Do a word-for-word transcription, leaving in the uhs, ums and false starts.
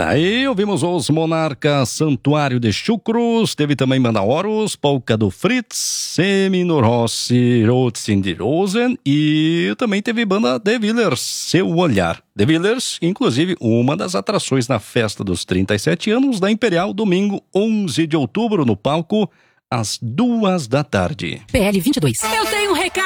Aí ouvimos os Monarcas, Santuário de Chucros, teve também Banda Horus, Polka do Fritz, Seminor Rossi, Rotzin de Rosen e também teve Banda The Villers, Seu Olhar. The Villers, inclusive, uma das atrações na festa dos trinta e sete anos da Imperial, domingo onze de outubro, no palco, às duas da tarde. P L vinte e dois. Eu tenho um recado.